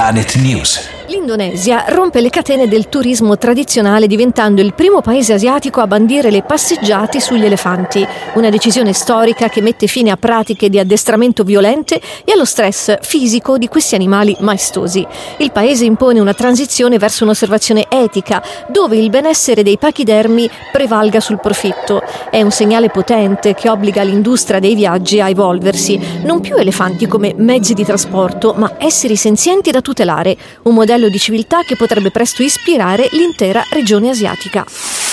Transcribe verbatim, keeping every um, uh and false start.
Planet News. L'Indonesia rompe le catene del turismo tradizionale diventando il primo paese asiatico a bandire le passeggiate sugli elefanti, una decisione storica che mette fine a pratiche di addestramento violente e allo stress fisico di questi animali maestosi. Il paese impone una transizione verso un'osservazione etica, dove il benessere dei pachidermi prevalga sul profitto. È un segnale potente che obbliga l'industria dei viaggi a evolversi, non più elefanti come mezzi di trasporto, ma esseri senzienti da tutelare, un modello di civiltà che potrebbe presto ispirare l'intera regione asiatica.